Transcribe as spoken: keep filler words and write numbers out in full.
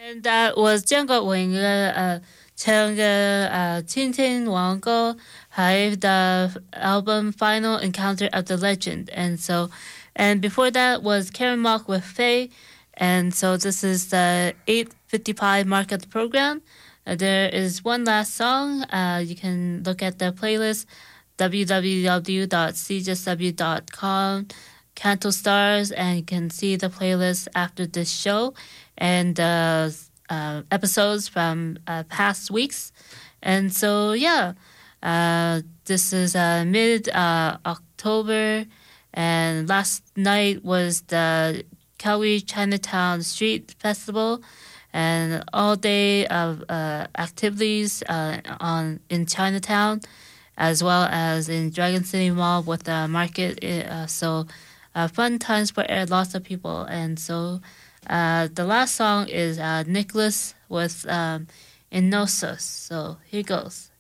And that was 張國榮嘅誒唱嘅誒千千黃歌喺 the album Final Encounter of the Legend. And so, and before that was Karen Mock with Faye. And so this is the eight fifty-five mark of the program. Uh, there is one last song. Uh, you can look at the playlist, w w w dot c j s w dot com, Canto Stars, and you can see the playlist after this show and uh, uh, episodes from uh, past weeks. And so, yeah, uh, this is uh, mid-October, and last night was the Calgary Chinatown Street Festival, and all day of uh, activities uh, on in Chinatown, as well as in Dragon City Mall with the market. Uh, so uh, fun times for uh, lots of people. And so uh, the last song is uh, Nicholas with um, Inosos. So here goes.